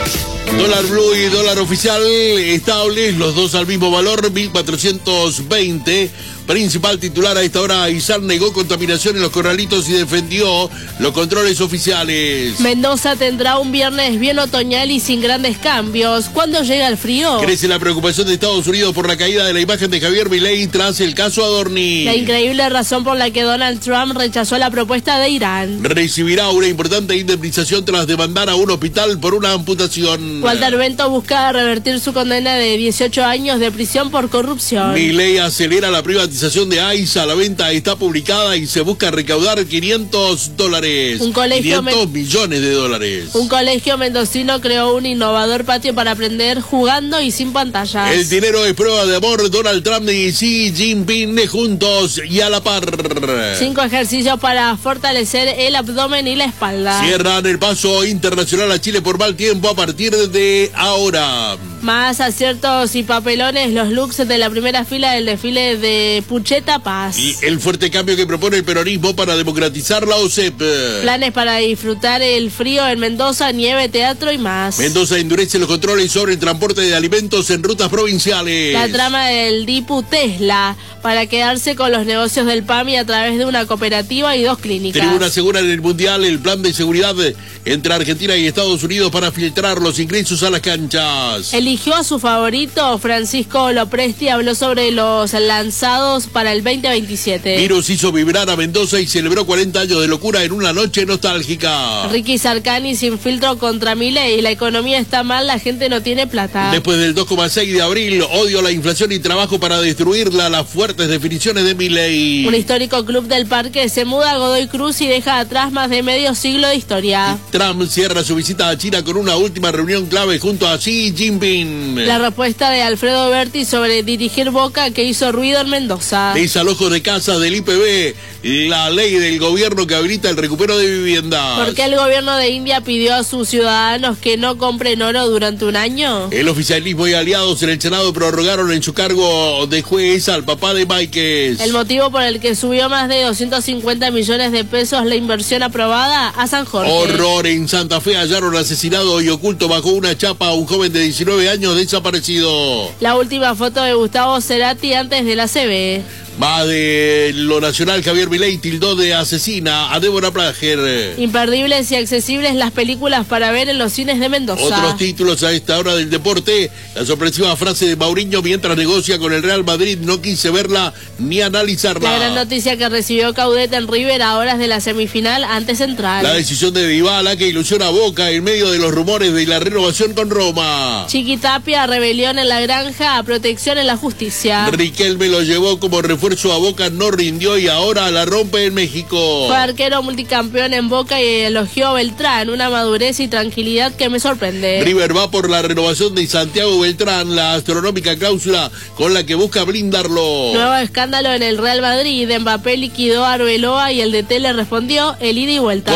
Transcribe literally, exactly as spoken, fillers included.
Dólar blue y dólar oficial estables, los dos al mismo valor, mil cuatrocientos veinte. Principal titular a esta hora, Izar negó contaminación en los corralitos y defendió los controles oficiales. Mendoza tendrá un viernes bien otoñal y sin grandes cambios. ¿Cuándo llega el frío? Crece la preocupación de Estados Unidos por la caída de la imagen de Javier Milei tras el caso Adorni. La increíble razón por la que Donald Trump rechazó la propuesta de Irán. Recibirá una importante indemnización tras demandar a un hospital por una amputación. Walter Bento busca revertir su condena de dieciocho años de prisión por corrupción. Milei acelera la privatización de A I S A, la venta está publicada y se busca recaudar quinientos dólares. Un colegio quinientos millones de dólares. Un colegio mendocino creó un innovador patio para aprender jugando y sin pantallas. El dinero es prueba de amor, Donald Trump y Xi Jinping juntos y a la par. Cinco ejercicios para fortalecer el abdomen y la espalda. Cierran el paso internacional a Chile por mal tiempo a partir de ahora. Más aciertos y papelones, los looks de la primera fila del desfile de Pucheta Paz. Y el fuerte cambio que propone el peronismo para democratizar la O S E P. Planes para disfrutar el frío en Mendoza, nieve, teatro y más. Mendoza endurece los controles sobre el transporte de alimentos en rutas provinciales. La trama del Dipu Tesla para quedarse con los negocios del P A M I a través de una cooperativa y dos clínicas. Tribuna asegura en el Mundial el plan de seguridad entre Argentina y Estados Unidos para filtrar los ingresos a las canchas. Eligió a su favorito, Francisco Lopresti habló sobre los lanzados para el veinte veintisiete. Virus hizo vibrar a Mendoza y celebró cuarenta años de locura en una noche nostálgica. Ricky Sarcani sin filtro contra Milei, la economía está mal, la gente no tiene plata. Después del dos coma seis de abril, odio a la inflación y trabajo para destruirla, las fuertes definiciones de Milei. Un histórico club del parque se muda a Godoy Cruz y deja atrás más de medio siglo de historia. Y Trump cierra su visita a China con una última reunión clave junto a Xi Jinping. La respuesta de Alfredo Berti sobre dirigir Boca que hizo ruido en Mendoza. Desalojo de casas del I P B, la ley del gobierno que habilita el recupero de viviendas. ¿Por qué el gobierno de India pidió a sus ciudadanos que no compren oro durante un año? El oficialismo y aliados en el Senado prorrogaron en su cargo de juez al papá de Máiquez. El motivo por el que subió más de doscientos cincuenta millones de pesos la inversión aprobada a San Jorge. Horror en Santa Fe, hallaron asesinado y oculto bajo una chapa a un joven de diecinueve años desaparecido. La última foto de Gustavo Cerati antes de la C B. Más de lo nacional, Javier Milei tildó de asesina a Débora Prager. Imperdibles y accesibles las películas para ver en los cines de Mendoza. Otros títulos a esta hora del deporte. La sorpresiva frase de Mourinho mientras negocia con el Real Madrid: no quise verla ni analizarla. La gran noticia que recibió Caudete en River a horas de la semifinal ante Central. La decisión de Dybala que ilusiona a Boca en medio de los rumores de la renovación con Roma. Chiquitapia, rebelión en la granja, a protección en la justicia. Riquelme lo llevó como refuerzo a Boca, no rindió y ahora la rompe en México. Fue arquero multicampeón en Boca y elogió a Beltrán, una madurez y tranquilidad que me sorprende. River va por la renovación de Santiago Beltrán, la astronómica cláusula con la que busca blindarlo. Nuevo escándalo en el Real Madrid, Mbappé liquidó a Arbeloa y el D T le respondió el ida y vuelta.